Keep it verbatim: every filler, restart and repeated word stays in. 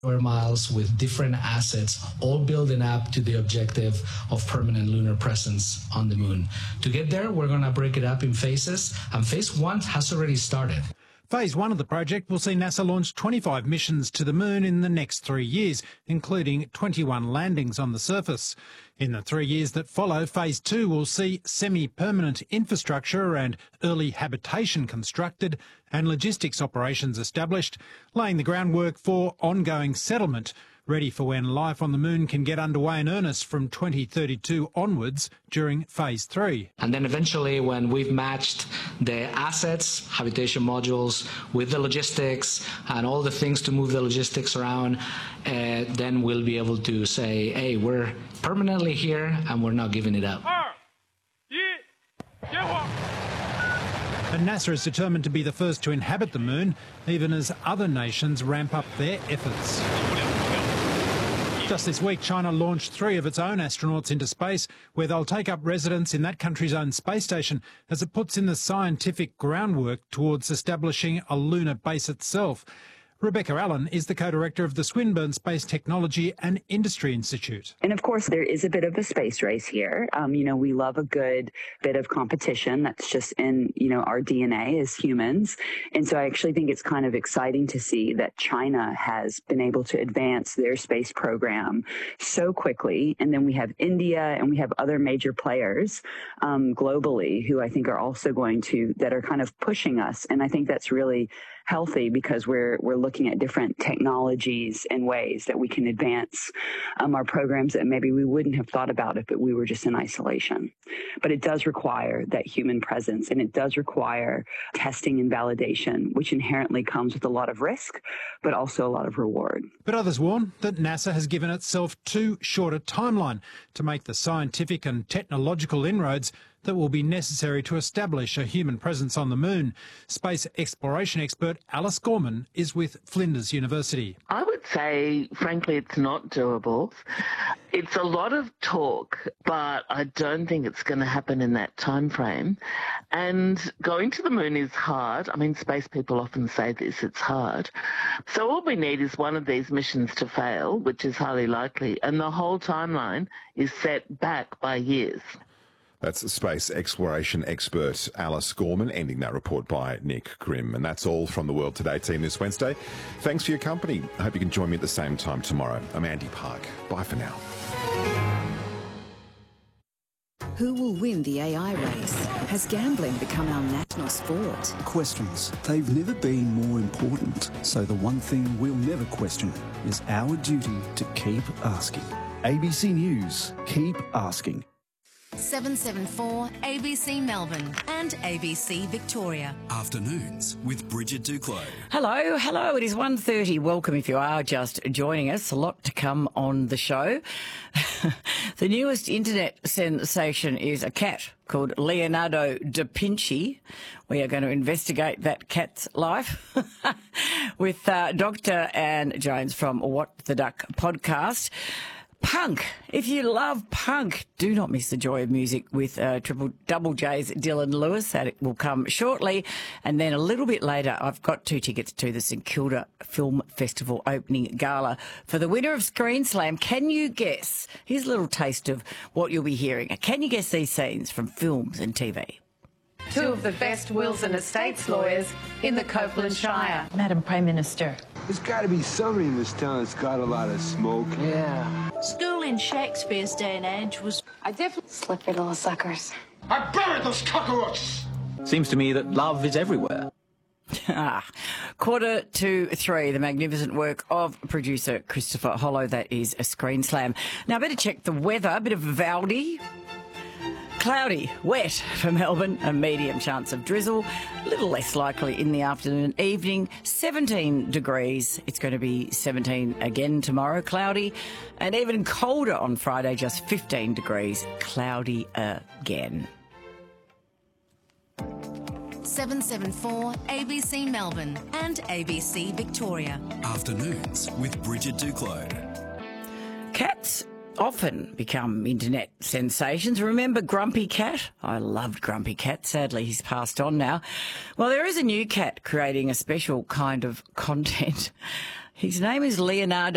miles with different assets, all building up to the objective of permanent lunar presence on the moon. To get there, we're going to break it up in phases, and phase one has already started. Phase one of the project will see NASA launch twenty-five missions to the moon in the next three years, including twenty-one landings on the surface. In the three years that follow, phase two will see semi-permanent infrastructure and early habitation constructed and logistics operations established, laying the groundwork for ongoing settlement, ready for when life on the moon can get underway in earnest from twenty thirty-two onwards during phase three. And then eventually, when we've matched the assets, habitation modules, with the logistics and all the things to move the logistics around, uh, then we'll be able to say, hey, we're permanently here and we're not giving it up. And NASA is determined to be the first to inhabit the moon, even as other nations ramp up their efforts. Just this week, China launched three of its own astronauts into space, where they'll take up residence in that country's own space station as it puts in the scientific groundwork towards establishing a lunar base itself. Rebecca Allen is the co-director of the Swinburne Space Technology and Industry Institute. And of course, there is a bit of a space race here. Um, you know, we love a good bit of competition. That's just in, you know, our D N A as humans. And so I actually think it's kind of exciting to see that China has been able to advance their space program so quickly. And then we have India and we have other major players um, globally who I think are also going to, that are kind of pushing us. And I think that's really healthy because we're we're looking at different technologies and ways that we can advance um, our programs that maybe we wouldn't have thought about if we were just in isolation. But it does require that human presence, and it does require testing and validation, which inherently comes with a lot of risk, but also a lot of reward. But others warn that NASA has given itself too short a timeline to make the scientific and technological inroads that will be necessary to establish a human presence on the moon. Space exploration expert Alice Gorman is with Flinders University. I would say, frankly, it's not doable. It's a lot of talk, but I don't think it's going to happen in that time frame. And going to the moon is hard. I mean, space people often say this, it's hard. So all we need is one of these missions to fail, which is highly likely, and the whole timeline is set back by years. That's space exploration expert Alice Gorman, ending that report by Nick Grimm. And that's all from the World Today team this Wednesday. Thanks for your company. I hope you can join me at the same time tomorrow. I'm Andy Park. Bye for now. Who will win the A I race? Has gambling become our national sport? Questions. They've never been more important. So the one thing we'll never question is our duty to keep asking. A B C News. Keep asking. seven seven four A B C Melbourne and A B C Victoria. Afternoons with Bridget Duclos. Hello, hello. It is one thirty. Welcome if you are just joining us. A lot to come on the show. The newest internet sensation is a cat called Leonardo da Vinci. We are going to investigate that cat's life with uh, Doctor Anne Jones from What the Duck podcast. Punk. If you love punk, do not miss the joy of music with uh, Triple Double J's Dylan Lewis. That will come shortly. And then a little bit later, I've got two tickets to the St Kilda Film Festival opening gala for the winner of Screen Slam. Can you guess? Here's a little taste of what you'll be hearing. Can you guess these scenes from films and T V? Two of the best wills and estates lawyers in the Copeland Shire. Madam Prime Minister. There's got to be somebody in this town that's got a lot of smoke. Yeah. School in Shakespeare's day and age was... I definitely... Slippery little suckers. I buried those cockroaches! Seems to me that love is everywhere. Ah, quarter to three, the magnificent work of producer Christopher Hollow. That is a Screen Slam. Now, I better check the weather. A bit of Valdi. Cloudy, wet for Melbourne, a medium chance of drizzle, a little less likely in the afternoon and evening, seventeen degrees. It's going to be seventeen again tomorrow, cloudy, and even colder on Friday, just fifteen degrees, cloudy again. seven seven four A B C Melbourne and A B C Victoria. Afternoons with Bridget Duclos. Cats often become internet sensations. Remember Grumpy Cat? I loved Grumpy Cat. Sadly, he's passed on now. Well, there is a new cat creating a special kind of content. His name is Leonardo